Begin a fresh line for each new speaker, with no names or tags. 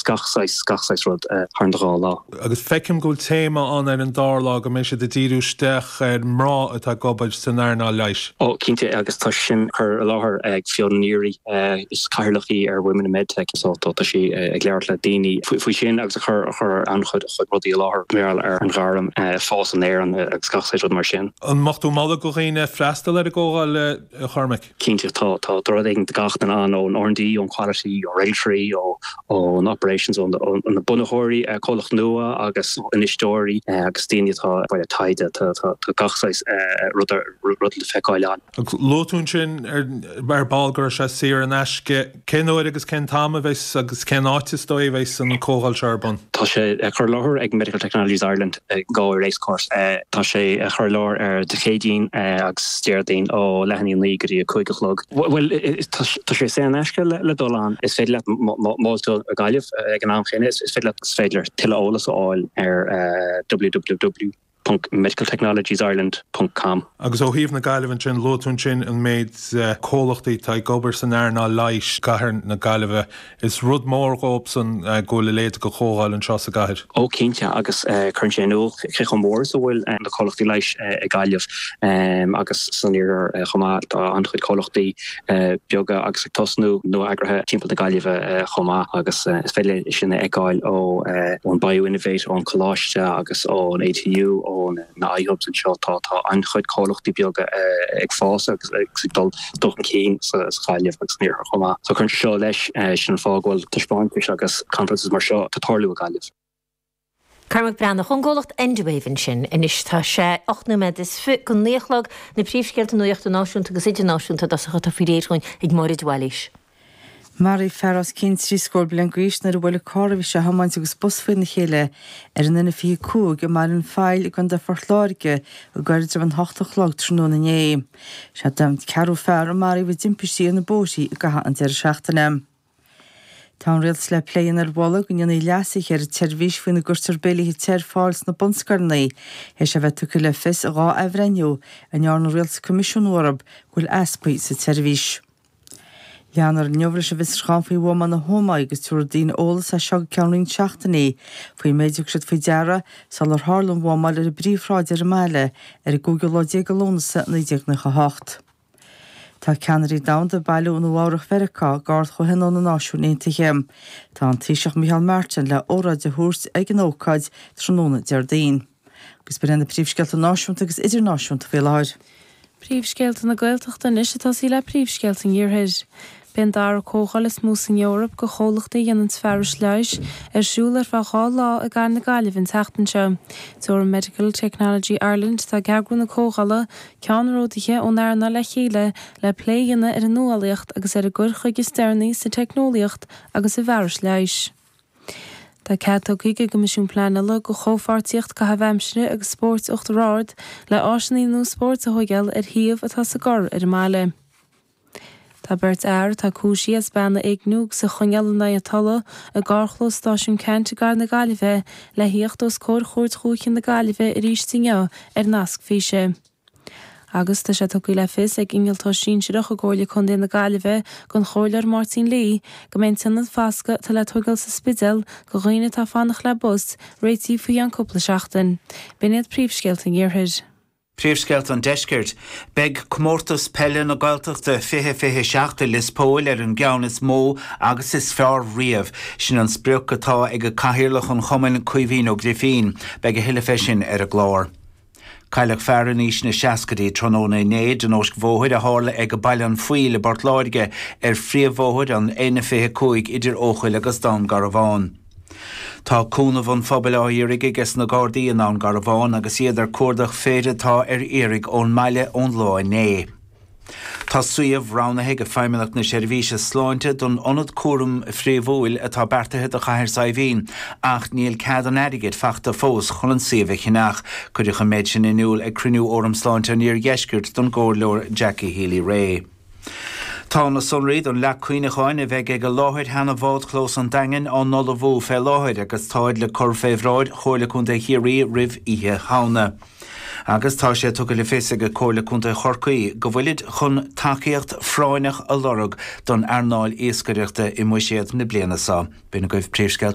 skachsais rud harndagá.
Agus fecim go téma an an dárla go mééis de díústeach mrá atá gobaid san airná leis.
Cínte agus tá sin chu láthir ag fioníí is cairlaí women in medtech so tá sí ag léir le daoine faoi sin agus chur anchud rudí láthir méall an gharm fás an éir an skachsais rud mar sin.
An machtú mála go chéine freistal le góáil le charmeic.
Cínte tá rud ag de gachtain an R&D on quality or regulatory on operations on the bunahori cholach nua agus in históri agus daoinetá by a taide tá gachsais rud le feicáileán.
Lótún sin ar balgur se séar an eisce cinóir agus cin táma bheits agus cin áitistó bheits an cógáil searbun.
Tá sé chur láthir ag Medical Technologies Ireland gáir race course. Tá sé chur láir ar de chédín agus steirdain ó lehaníon lí goí a chuigelog. Well, tá sé sé an eisce le dóán is féidir le máilú a gaiileh ag an amchéine is féidir tiile ólas áil ar www.medicaltechnologiesireland.com.
Agus ó híomh na gaiilehn sin lótún sin an méid cólachtaí tá gobar san airná leis gahar na gaiileh is rud mór góp san ggóla léad go chógáil an seos a gaiir.
Ó cínte agus chun sé nó chuch an mór so bhfuil na cólachtaí leis a gaiileh agus san ar chomá an chuid cólachtaí beaga agus ag tosnú nó agrathe timppla na gaiileh chomá agus is féile sinna ag gáil ó an bioinnovate ón choláiste agus ón ATU na iHubs an seo tá an chuid cólachtaí beaga ag fás agus dul dochan cín sa gaiileh agus níor chomá. So chun seo leis sin fágháil taspáintis agus conferences mar seo tá tarlú a gaiileh.
Carmach Breanna chungólacht endwaven sin inis tá sé 8 numed is fu go néchlog na príomhscéalta nuochta náisiúnta agus idir náisiúnta das a chutá firéirúin ag mórid dwailis.
Mari Ferros Kintri scór blen gwis na bhfuil carh se hamáint agus busfuin na chéile ar an ina fi cúg a mar an fáil gan de forchláige a gaidir an 8 trúna na né. Se damt ceú fear an Mari bh dimpisí na bósí a gaha an deir seachtainna. Tá an réals le pléan ar bhla go nna leasach ar tervís faoin na gurtar bélaí teir fáils na bonscarnaí é se bheith tucha le fis a gá ehrenniu an near na réals comisiúnórab ghfuil aspaí sa tervís. Leanar neomhra se bhís chafaí bhman na hóma agus túair daoine ólas a seag ceannaín seachtaí faoi méidir siad faoi deara sal ar hálan bhmáil ar a bríomhráid ar meile ar a gúgalládé go lónasa na 18. Tá ceanirí damda bailú na bhárach Vericá gáard chu hinón na náisiúnta chéim. Tá an tíiseach Michael Martin le óráid de thuairt ag an ócáid tróna deardaín. Gus brenn na príomhscealta náisiúnta agus idirnáisiúnta fé láir.
Príomhscealta na Gaeltachta is atá sí le príomhscealta níorthair. Ben dar cógáil is mús in Europa go chólachtaí dhéanann fearis leis siúil ar fáá lá a gar na gaiileh in teachtainse. Tuair Medical Technology Ireland tá geagrú na cógála ceanródaithe ón airna le chéile le pléanna ar an nualaíocht agus ar a gur chuige steirnaí sa technoliaocht agus a bhearis leis. Tá cetógaí go misisiún planala go chófartíocht go habhheimsire agus sport uchtráid le áisinaí nó sport a thuigeal ar thiomh atá sa gar ar máile. Tá beirt air tá cúsí as banna éagnúg sa chuneal na talla a gáchló stáisiún ceinte gar na gaiileh le híocht os cór chóirt chúchin na gaiileh a rístinge ar nasc físe. Agus tá sé tuí le fis ag ingealtá sin sireach a ggóla chun dé na gaiileh gon chóilear Martin Lee go mé sinna fasca tá le tugail sa spidal go roiine tá fannach le bus réití faoi an cúpla seachtain. Biniad príomhscealta níorthair.
Príomhscealta an deiscirt, beg cmórtas pelle na Gaeltachta fiche seachta lispóil ar an gceannas mó agus is fear riamh sin an spriuch atá ag a caithearlach an chumann cuimhín ó Grifín beg a hiile fesin ar a glár. Cailech fearan níos na seacadaí tróna néad an ósc bhóid a hála ag a bailán faoi le Bartláige ar phríomhbhóid an 15 idir óchail agus dá gar bháin. Tá cúnamh an phobail áirig agus na Gardaí an gar bháin agus iad ar cuardach féide tá ar érig ón meile ón lá né. Tá suíomh ránathe go feimimeach na seirbhíse sláinte don ionad cuaram phríomhúil atá bertathe a chathir saibhín ach níl cead an airigid feachta fós chulann siomh chinach chuidir an méid sin inúil ag cruinniú orm sláinte níor gheiscirt don gcomhlóir Jackie Healy-Rae. Tá na sunraid an le cuioineáin a bheith ag go láthid hena bhád clós an dagan an nola bhú fé láthid agus táid le cur féhráid chóirla chun de chiaí rih ihe hána. Agus tá sé tuga le fésa go cóirla chunta chorcaí go bhfuilid chun takeíocht fráineach a lorug don airnáil éascaireachta i muisiad na blianasa. Bína goibh príomhscealta